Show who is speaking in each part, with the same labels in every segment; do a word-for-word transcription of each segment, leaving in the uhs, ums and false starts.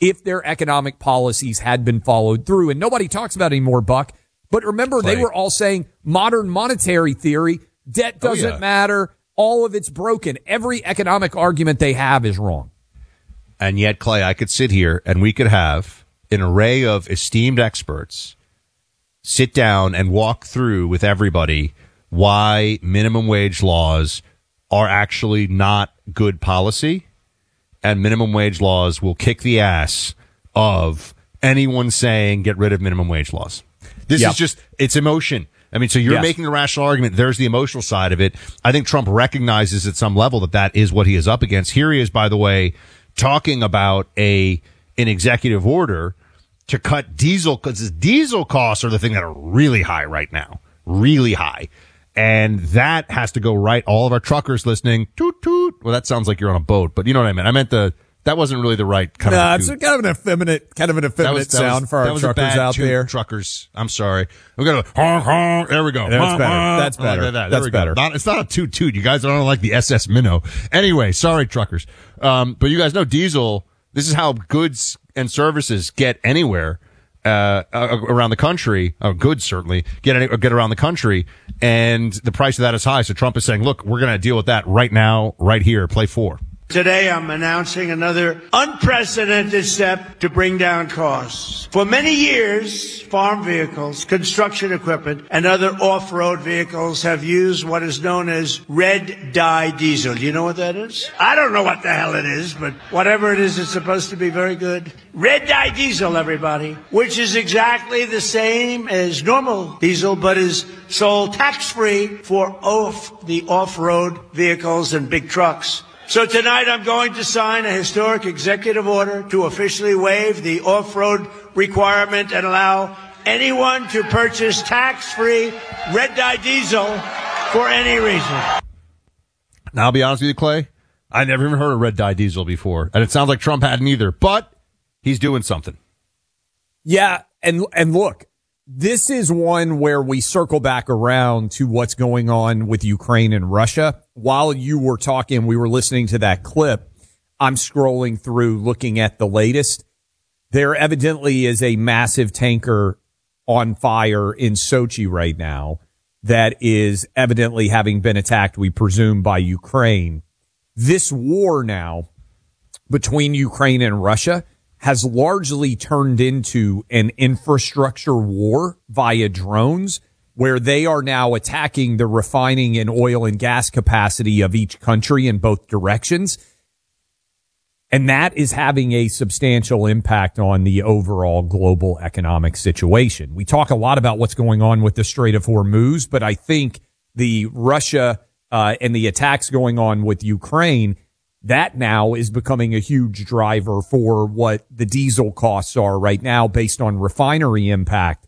Speaker 1: if their economic policies had been followed through. And nobody talks about it anymore, Buck. But remember, Clay. They were all saying modern monetary theory, debt doesn't oh, yeah. matter, all of it's broken. Every economic argument they have is wrong.
Speaker 2: And yet, Clay, I could sit here and we could have an array of esteemed experts sit down and walk through with everybody why minimum wage laws are actually not good policy, and minimum wage laws will kick the ass of anyone saying get rid of minimum wage laws. This yep. is just, it's emotion. I mean, so you're yes. making a rational argument. There's the emotional side of it. I think Trump recognizes at some level that that is what he is up against. Here he is, by the way, talking about a an executive order to cut diesel, because diesel costs are the thing that are really high right now, really high. And that has to go right. All of our truckers listening, toot, toot. Well, that sounds like you're on a boat, but you know what I meant. I meant the, that wasn't really the right kind
Speaker 1: nah,
Speaker 2: of.
Speaker 1: It's kind of an effeminate, kind of an effeminate was, sound was, for our truckers out there.
Speaker 2: Truckers. I'm sorry. We're going to honk, honk. There we go.
Speaker 1: That's better. That's better. Like that. That's better.
Speaker 2: Not, it's not a toot, toot. You guys don't like the S S Minnow. Anyway, sorry, truckers. Um, but you guys know diesel, this is how goods and services get anywhere. Uh, uh, around the country, or goods certainly, get any, get around the country, and the price of that is high. So Trump is saying, look, we're going to deal with that right now, right here, play four.
Speaker 3: Today, I'm announcing another unprecedented step to bring down costs. For many years, farm vehicles, construction equipment, and other off-road vehicles have used what is known as red dye diesel. Do you know what that is? I don't know what the hell it is, but whatever it is, it's supposed to be very good. Red dye diesel, everybody, which is exactly the same as normal diesel, but is sold tax-free for off the off-road vehicles and big trucks. So tonight I'm going to sign a historic executive order to officially waive the off-road requirement and allow anyone to purchase tax-free red dye diesel for any reason.
Speaker 2: Now, I'll be honest with you, Clay. I never even heard of red dye diesel before, and it sounds like Trump hadn't either, but he's doing something.
Speaker 1: Yeah, and and look, this is one where we circle back around to what's going on with Ukraine and Russia. While you were talking, we were listening to that clip. I'm scrolling through looking at the latest. There evidently is a massive tanker on fire in Sochi right now that is evidently having been attacked, we presume, by Ukraine. This war now between Ukraine and Russia has largely turned into an infrastructure war via drones, where they are now attacking the refining and oil and gas capacity of each country in both directions. And that is having a substantial impact on the overall global economic situation. We talk a lot about what's going on with the Strait of Hormuz, but I think the Russia uh, and the attacks going on with Ukraine, that now is becoming a huge driver for what the diesel costs are right now based on refinery impact.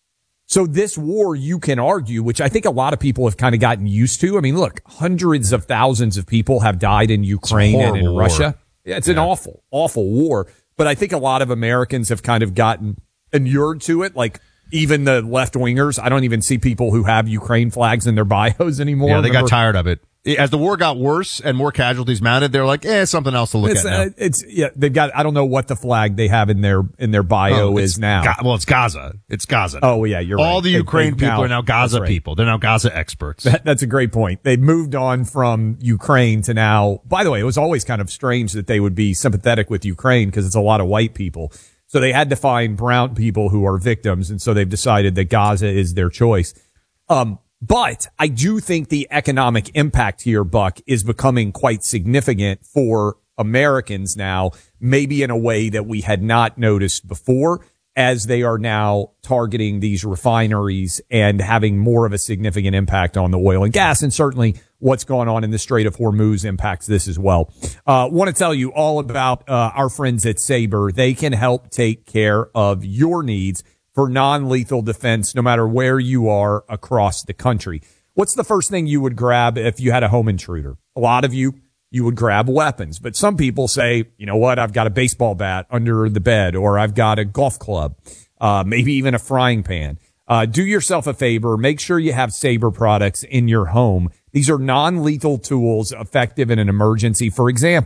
Speaker 1: So this war, you can argue, which I think a lot of people have kind of gotten used to. I mean, look, hundreds of thousands of people have died in Ukraine and in
Speaker 2: war.
Speaker 1: Russia. Yeah, it's yeah. an awful, awful war. But I think a lot of Americans have kind of gotten inured to it. Like even the left wingers, I don't even see people who have Ukraine flags in their bios anymore.
Speaker 2: Yeah, they
Speaker 1: Remember?
Speaker 2: got tired of it. As the war got worse and more casualties mounted, they're like, eh, something else to look
Speaker 1: it's,
Speaker 2: at now.
Speaker 1: Uh, it's, yeah, they've got, I don't know what the flag they have in their, in their bio
Speaker 2: oh,
Speaker 1: is now.
Speaker 2: Ga- well, it's Gaza. It's Gaza.
Speaker 1: Oh, yeah, you're
Speaker 2: All
Speaker 1: right.
Speaker 2: All the
Speaker 1: they,
Speaker 2: Ukraine people
Speaker 1: now,
Speaker 2: are now Gaza
Speaker 1: right.
Speaker 2: people. They're now Gaza experts.
Speaker 1: That, that's a great point. They've moved on from Ukraine to now, by the way, it was always kind of strange that they would be sympathetic with Ukraine because it's a lot of white people. So they had to find brown people who are victims. And so they've decided that Gaza is their choice. Um, But I do think the economic impact here, Buck, is becoming quite significant for Americans now, maybe in a way that we had not noticed before, as they are now targeting these refineries and having more of a significant impact on the oil and gas. And certainly what's going on in the Strait of Hormuz impacts this as well. Uh, want to tell you all about uh, our friends at Sabre. They can help take care of your needs for non-lethal defense, no matter where you are across the country. What's the first thing you would grab if you had a home intruder? A lot of you, you would grab weapons, but some people say, you know what, I've got a baseball bat under the bed, or I've got a golf club, uh, maybe even a frying pan. Uh, do yourself a favor. Make sure you have Sabre products in your home. These are non-lethal tools effective in an emergency. For example,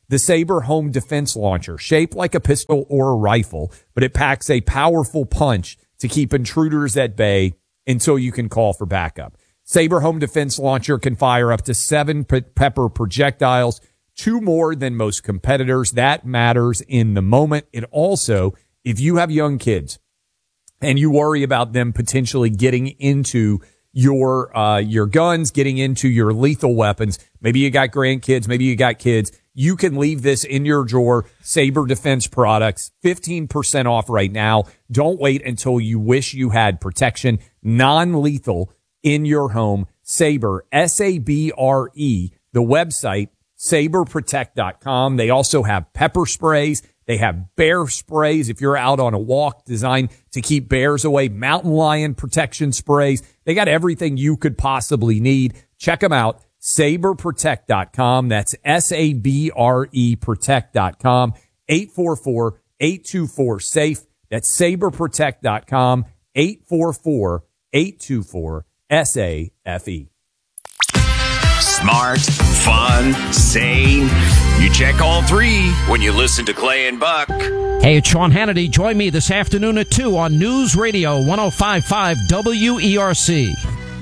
Speaker 1: The Sabre Home Defense Launcher, shaped like a pistol or a rifle, but it packs a powerful punch to keep intruders at bay until you can call for backup. Sabre Home Defense Launcher can fire up to seven pe- pepper projectiles, two more than most competitors. That matters in the moment. It also, if you have young kids and you worry about them potentially getting into your uh your guns, getting into your lethal weapons, maybe you got grandkids, maybe you got kids, you can leave this in your drawer. Sabre Defense products, fifteen percent off right now. Don't wait until you wish you had protection. Non-lethal in your home. Sabre, S A B R E, the website, sabre protect dot com. They also have pepper sprays. They have bear sprays if you're out on a walk, designed to keep bears away. Mountain lion protection sprays. They got everything you could possibly need. Check them out. sabre protect dot com. That's S A B R E protect dot com. eight four four, eight two four, SAFE. That's sabre protect dot com. eight four four, eight two four, S A F E.
Speaker 4: Smart, fun, sane. You check all three when you listen to Clay and Buck.
Speaker 5: Hey, it's Sean Hannity. Join me this afternoon at two on News Radio one oh five point five W E R C.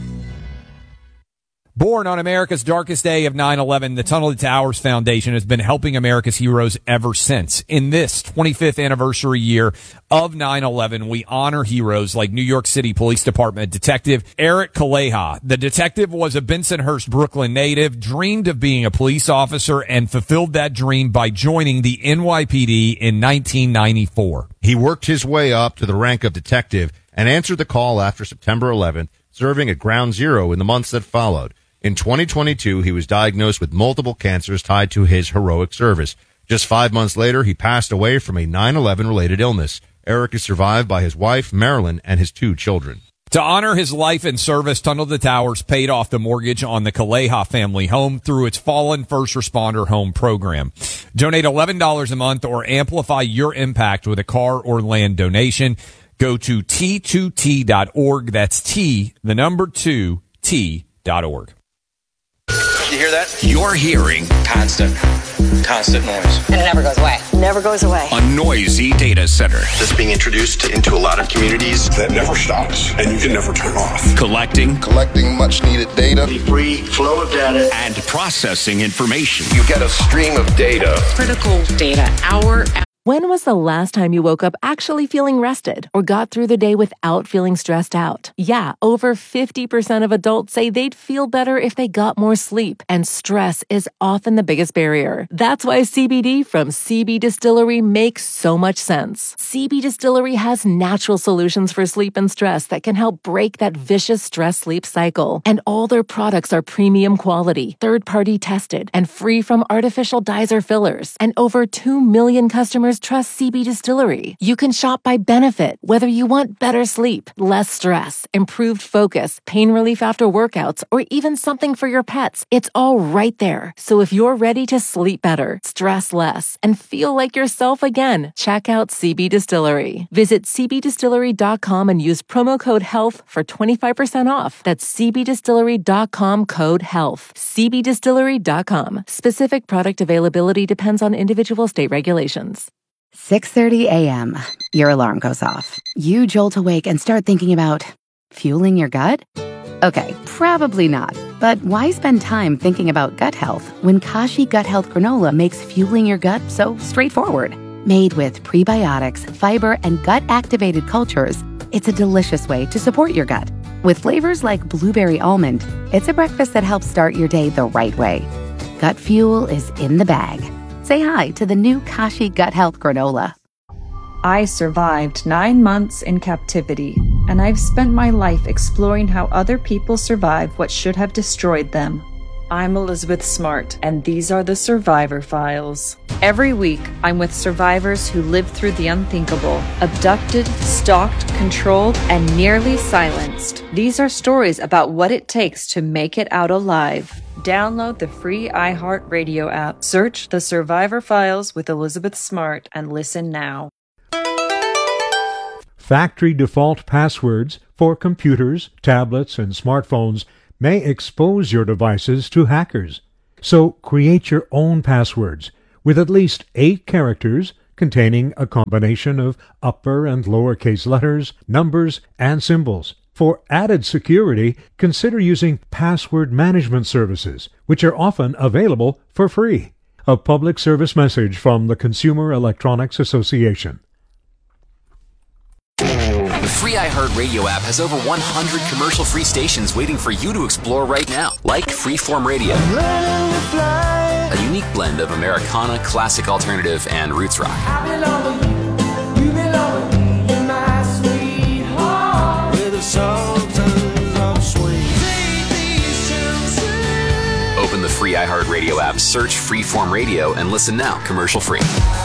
Speaker 1: Born on America's darkest day of nine eleven, the Tunnel to Towers Foundation has been helping America's heroes ever since. In this twenty-fifth anniversary year of nine eleven, we honor heroes like New York City Police Department Detective Eric Kaleha. The detective was a Bensonhurst, Brooklyn native, dreamed of being a police officer, and fulfilled that dream by joining the N Y P D in nineteen ninety-four.
Speaker 2: He worked his way up to the rank of detective and answered the call after September eleventh, serving at Ground Zero in the months that followed. In twenty twenty-two, he was diagnosed with multiple cancers tied to his heroic service. Just five months later, he passed away from a nine eleven-related illness. Eric is survived by his wife, Marilyn, and his two children.
Speaker 1: To honor his life and service, Tunnel to Towers paid off the mortgage on the Kaleha family home through its Fallen First Responder Home program. Donate eleven dollars a month or amplify your impact with a car or land donation. Go to T two T dot org. That's T, the number two, T dot org.
Speaker 4: You hear that? You're hearing constant, constant noise.
Speaker 6: And it never goes away. Never goes away.
Speaker 4: A noisy data center.
Speaker 7: That's being introduced into a lot of communities. That never stops, and you can never turn off.
Speaker 4: Collecting.
Speaker 7: Collecting much needed data. The free flow of data.
Speaker 4: And processing information.
Speaker 7: You get a stream of data.
Speaker 6: Critical data. Hour after.
Speaker 8: When was the last time you woke up actually feeling rested or got through the day without feeling stressed out? Yeah, over fifty percent of adults say they'd feel better if they got more sleep, and stress is often the biggest barrier. That's why C B D from C B Distillery makes so much sense. C B Distillery has natural solutions for sleep and stress that can help break that vicious stress-sleep cycle. And all their products are premium quality, third-party tested, and free from artificial dyes or fillers. And over two million customers trust C B Distillery. You can shop by benefit, whether you want better sleep, less stress, improved focus, pain relief after workouts, or even something for your pets. It's all right there. So if you're ready to sleep better, stress less, and feel like yourself again, check out C B Distillery. Visit C B distillery dot com and use promo code HEALTH for twenty-five percent off. That's C B distillery dot com code HEALTH. C B distillery dot com. Specific product availability depends on individual state regulations.
Speaker 9: six thirty a.m. Your alarm goes off. You jolt awake and start thinking about fueling your gut? Okay, probably not. But why spend time thinking about gut health when Kashi Gut Health Granola makes fueling your gut so straightforward? Made with prebiotics, fiber, and gut-activated cultures, it's a delicious way to support your gut. With flavors like blueberry almond, it's a breakfast that helps start your day the right way. Gut fuel is in the bag. Say hi to the new Kashi Gut Health Granola.
Speaker 10: I survived nine months in captivity, and I've spent my life exploring how other people survive what should have destroyed them. I'm Elizabeth Smart, and these are the Survivor Files. Every week, I'm with survivors who lived through the unthinkable, abducted, stalked, controlled, and nearly silenced. These are stories about what it takes to make it out alive. Download the free iHeartRadio app, search The Survivor Files with Elizabeth Smart, and listen now.
Speaker 11: Factory default passwords for computers, tablets, and smartphones may expose your devices to hackers. So create your own passwords with at least eight characters containing a combination of upper and lowercase letters, numbers, and symbols. For added security, consider using password management services, which are often available for free. A public service message from the Consumer Electronics Association.
Speaker 12: The free iHeartRadio app has over one hundred commercial-free stations waiting for you to explore right now, like Freeform Radio, a unique blend of Americana, classic alternative, and roots rock. Open the free iHeartRadio app, search Freeform Radio, and listen now, commercial-free.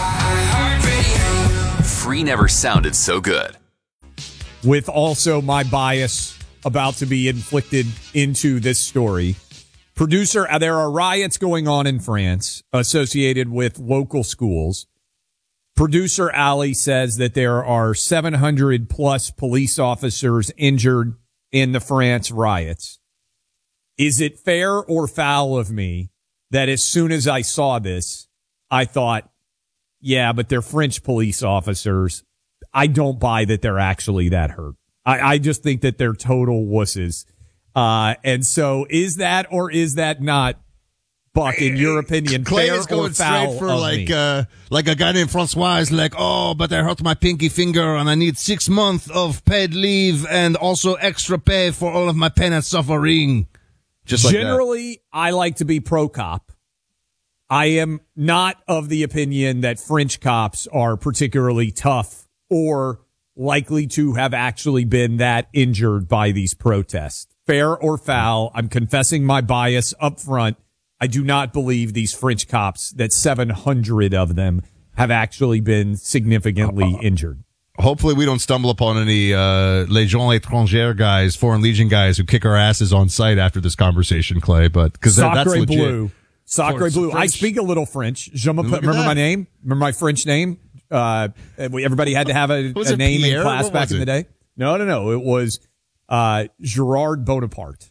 Speaker 12: Free never sounded so good.
Speaker 1: With also my bias about to be inflicted into this story. Producer, there are riots going on in France associated with local schools. Producer Ali says that there are seven hundred plus police officers injured in the France riots. Is it fair or foul of me that as soon as I saw this, I thought, yeah, but they're French police officers. I don't buy that they're actually that hurt. I, I just think that they're total wusses. Uh, and so is that or is that not, Buck, in your opinion,
Speaker 2: Clay
Speaker 1: fair
Speaker 2: is going
Speaker 1: or foul
Speaker 2: straight for
Speaker 1: of
Speaker 2: like
Speaker 1: me?
Speaker 2: uh like a guy named Francois is like, oh, but I hurt my pinky finger and I need six months of paid leave and also extra pay for all of my pain and suffering. Just like
Speaker 1: Generally,
Speaker 2: that.
Speaker 1: I like to be pro-cop. I am not of the opinion that French cops are particularly tough or likely to have actually been that injured by these protests. Fair or foul, I'm confessing my bias up front. I do not believe these French cops, that seven hundred of them, have actually been significantly injured.
Speaker 2: Hopefully we don't stumble upon any uh, Légion étrangère guys, Foreign Legion guys who kick our asses on sight after this conversation, Clay. But because that, that's legit.
Speaker 1: Bleu. Sacre bleu.
Speaker 2: French.
Speaker 1: I speak a little French. Je me, remember
Speaker 2: that.
Speaker 1: my name? Remember my French name? Uh, everybody had to have a, a name
Speaker 2: Pierre?
Speaker 1: in class
Speaker 2: What
Speaker 1: back
Speaker 2: was
Speaker 1: in the
Speaker 2: it?
Speaker 1: day. No, no, no. It was uh, Gerard Bonaparte.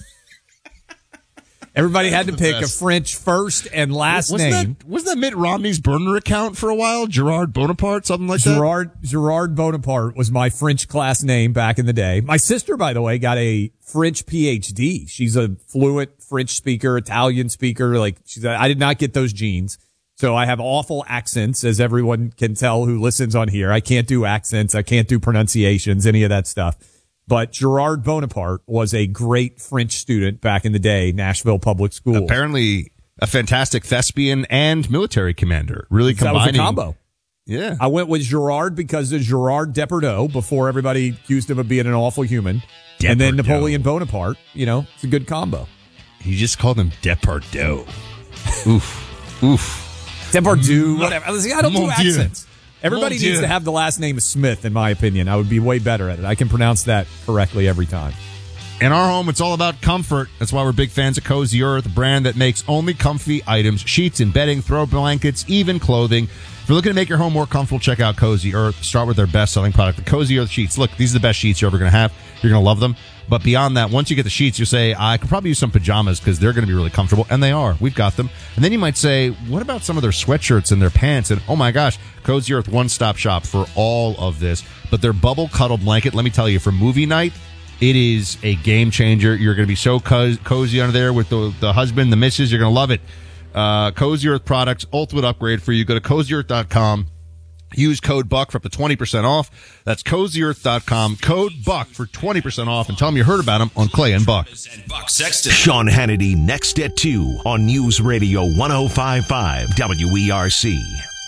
Speaker 1: Everybody had to pick a French first and last
Speaker 2: wasn't
Speaker 1: name.
Speaker 2: That, wasn't that Mitt Romney's burner account for a while? Gerard Bonaparte, something like
Speaker 1: Gerard, that? Gerard Bonaparte was my French class name back in the day. My sister, by the way, got a French P H D. She's a fluent French speaker, Italian speaker. Like she's, a, I did not get those genes. So I have awful accents, as everyone can tell who listens on here. I can't do accents. I can't do pronunciations, any of that stuff. But Gerard Bonaparte was a great French student back in the day, Nashville Public Schools.
Speaker 2: Apparently a fantastic thespian and military commander. Really combining.
Speaker 1: That was a combo.
Speaker 2: Yeah.
Speaker 1: I went with Gerard because of Gerard Depardieu before everybody accused him of being an awful human. Depardieu. And then Napoleon Bonaparte. You know, it's a good combo.
Speaker 2: He just called him Depardieu. Oof. Oof.
Speaker 1: Depardieu, whatever. I don't
Speaker 2: Mon
Speaker 1: do
Speaker 2: Dieu.
Speaker 1: accents. Everybody
Speaker 2: Mon
Speaker 1: needs
Speaker 2: Dieu.
Speaker 1: to have the last name of Smith, in my opinion. I would be way better at it. I can pronounce that correctly every time.
Speaker 2: In our home, it's all about comfort. That's why we're big fans of Cozy Earth, a brand that makes only comfy items, sheets and bedding, throw blankets, even clothing. If you're looking to make your home more comfortable, check out Cozy Earth. Start with their best-selling product, the Cozy Earth sheets. Look, these are the best sheets you're ever going to have. You're going to love them. But beyond that, once you get the sheets, you say, I could probably use some pajamas because they're going to be really comfortable. And they are. We've got them. And then you might say, what about some of their sweatshirts and their pants? And oh my gosh, Cozy Earth, one-stop shop for all of this. But their bubble cuddle blanket, let me tell you, for movie night, it is a game changer. You're going to be so co- cozy under there with the, the husband, the missus. You're going to love it. Uh, Cozy Earth products, ultimate upgrade for you. Go to cozy earth dot com. Use code BUCK for up to twenty percent off. That's cozy earth dot com. Code BUCK for twenty percent off. And tell them you heard about them on Clay and Buck.
Speaker 13: Sean Hannity next at two on News Radio one oh five point five W E R C.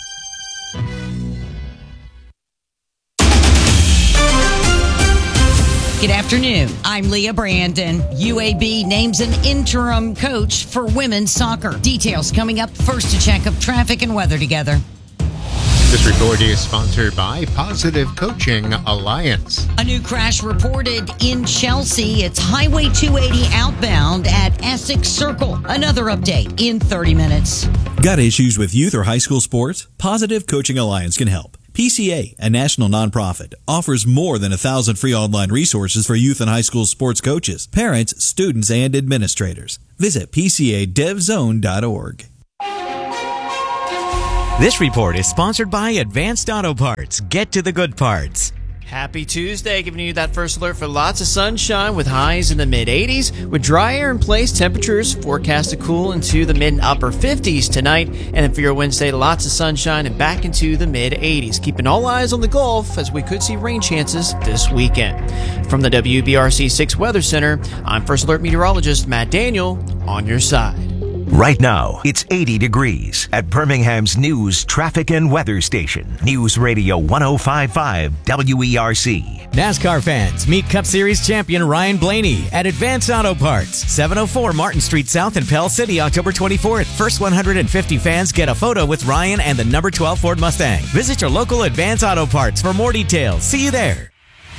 Speaker 14: Good afternoon. I'm Leah Brandon. U A B names an interim coach for women's soccer. Details coming up. First, to check up traffic and weather together.
Speaker 15: This report is sponsored by Positive Coaching Alliance.
Speaker 14: A new crash reported in Chelsea. It's Highway two eighty outbound at Essex Circle. Another update in thirty minutes.
Speaker 16: Got issues with youth or high school sports? Positive Coaching Alliance can help. P C A, a national nonprofit, offers more than a thousand free online resources for youth and high school sports coaches, parents, students, and administrators. Visit P C A dev zone dot org.
Speaker 17: This report is sponsored by Advanced Auto Parts. Get to the good parts.
Speaker 18: Happy Tuesday, giving you that first alert for lots of sunshine with highs in the mid eighties. With dry air in place, temperatures forecast to cool into the mid and upper fifties tonight. And then for your Wednesday, lots of sunshine and back into the mid eighties. Keeping all eyes on the Gulf as we could see rain chances this weekend. From the W B R C six Weather Center, I'm First Alert meteorologist Matt Daniel on your side.
Speaker 19: Right now, it's eighty degrees at Birmingham's news, traffic, and weather station. News Radio one oh five point five W E R C.
Speaker 17: NASCAR fans, meet Cup Series champion Ryan Blaney at Advanced Auto Parts, seven oh four Martin Street South in Pell City, October twenty-fourth. First one hundred fifty fans get a photo with Ryan and the number twelve Ford Mustang. Visit your local Advanced Auto Parts for more details. See you there.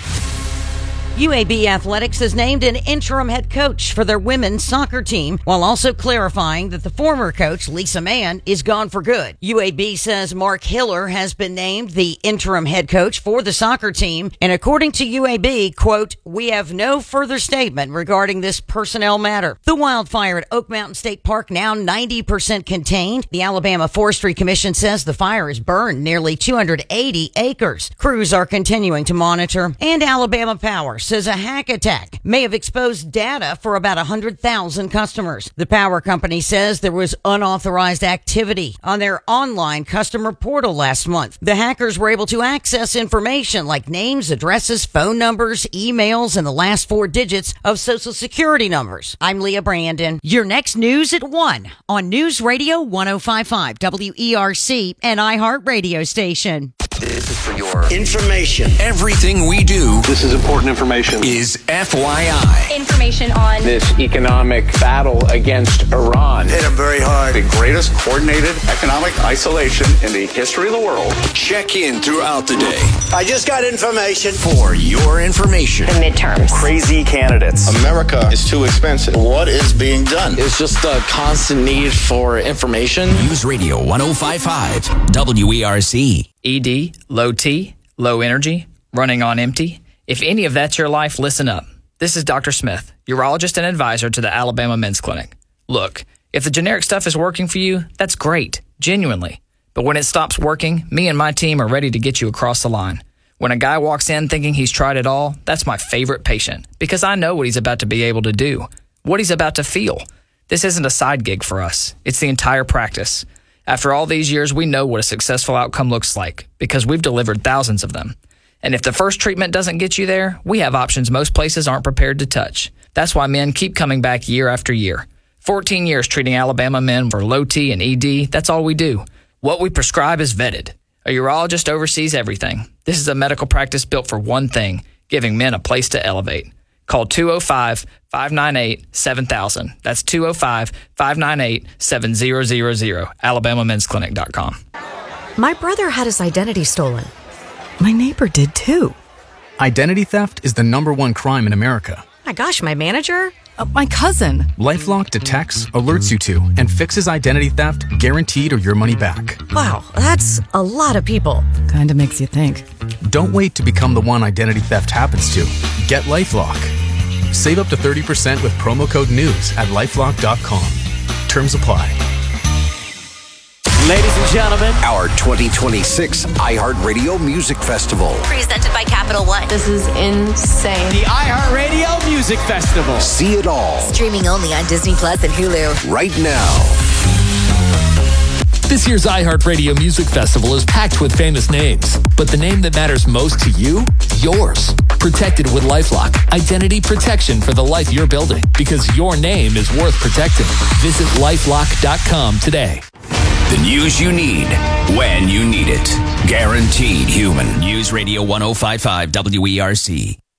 Speaker 14: U A B Athletics has named an interim head coach for their women's soccer team, while also clarifying that the former coach, Lisa Mann, is gone for good. U A B says Mark Hiller has been named the interim head coach for the soccer team, and according to U A B, quote, "We have no further statement regarding this personnel matter." The wildfire at Oak Mountain State Park now ninety percent contained. The Alabama Forestry Commission says the fire has burned nearly two hundred eighty acres. Crews are continuing to monitor, and Alabama Power says a hack attack may have exposed data for about one hundred thousand customers. The power company says there was unauthorized activity on their online customer portal last month. The hackers were able to access information like names, addresses, phone numbers, emails, and the last four digits of social security numbers. I'm Leah Brandon. Your next news at one on News Radio one oh five point five W E R C and iHeart Radio Station.
Speaker 4: This is for your
Speaker 20: information.
Speaker 4: Everything we do,
Speaker 7: this is important information,
Speaker 4: is F Y I.
Speaker 21: Information on
Speaker 22: this economic battle against Iran.
Speaker 3: Hit them very hard.
Speaker 7: The greatest coordinated economic isolation in the history of the world.
Speaker 4: Check in throughout the day.
Speaker 3: I just got information.
Speaker 4: For your information.
Speaker 21: The midterms.
Speaker 7: Crazy candidates. America is too expensive. What is being done?
Speaker 22: It's just a constant need for information.
Speaker 4: News Radio one oh five point five W E R C.
Speaker 23: E D, low T, low energy, running on empty. If any of that's your life, listen up. This is Doctor Smith, urologist and advisor to the Alabama Men's Clinic. Look, if the generic stuff is working for you, that's great, genuinely. But when it stops working, me and my team are ready to get you across the line. When a guy walks in thinking he's tried it all, that's my favorite patient, because I know what he's about to be able to do, what he's about to feel. This isn't a side gig for us. It's the entire practice. After all these years, we know what a successful outcome looks like because we've delivered thousands of them. And if the first treatment doesn't get you there, we have options most places aren't prepared to touch. That's why men keep coming back year after year. fourteen years treating Alabama men for low T and E D, that's all we do. What we prescribe is vetted. A urologist oversees everything. This is a medical practice built for one thing, giving men a place to elevate. Call two oh five, five nine eight, seven thousand. That's two oh five, five nine eight, seven thousand, alabama men's clinic dot com.
Speaker 24: My brother had his identity stolen. My neighbor did too.
Speaker 25: Identity theft is the number one crime in America.
Speaker 24: My gosh, my manager? Uh, my cousin.
Speaker 25: LifeLock detects, alerts you to, and fixes identity theft guaranteed or your money back.
Speaker 24: Wow, that's a lot of people. Kinda makes you think.
Speaker 25: Don't wait to become the one identity theft happens to. Get LifeLock. Save up to thirty percent with promo code NEWS at lifelock dot com. Terms apply.
Speaker 18: Ladies and gentlemen,
Speaker 4: our twenty twenty-six iHeartRadio Music Festival.
Speaker 21: Presented by Capital One.
Speaker 26: This is insane.
Speaker 18: The iHeartRadio Music Festival.
Speaker 4: See it all.
Speaker 21: Streaming only on Disney Plus and Hulu.
Speaker 4: Right now.
Speaker 27: This year's iHeartRadio Music Festival is packed with famous names, but the name that matters most to you? Yours. Protected with LifeLock. Identity protection for the life you're building, because your name is worth protecting. Visit lifelock dot com today.
Speaker 4: The news you need, when you need it. Guaranteed human.
Speaker 12: News Radio one oh five point five W E R C.